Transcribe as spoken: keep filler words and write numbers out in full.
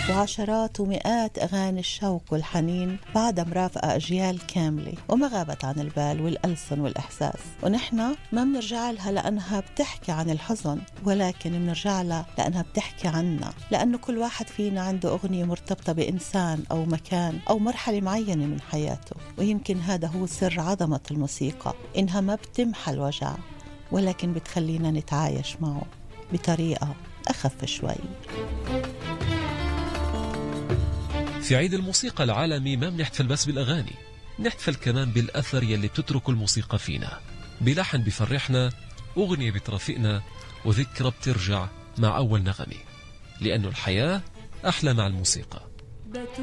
وعشرات ومئات أغاني الشوق والحنين بعدها مرافقة أجيال كاملة وما غابت عن البال والألسن والإحساس. ونحن ما بنرجع لها لأنها بتحكي عن الحزن، ولكن بنرجع لها لأنها بتحكي عنا، لأنه كل واحد فينا عنده أغنية مرتبطة بإنسان أو مكان أو مرحلة معينة من حياته. ويمكن هذا هو سر عظمة الموسيقى، إنها ما بتمحى الوجع ولكن بتخلينا نتعايش معه بطريقة أخف شوي. في عيد الموسيقى العالمي ما بنحتفل بس بالأغاني، نحتفل كمان بالأثر يلي بتترك الموسيقى فينا، بلحن بفرحنا، أغنية بترافقنا، وذكرى بترجع مع أول نغمة، لأنه الحياة أحلى مع الموسيقى.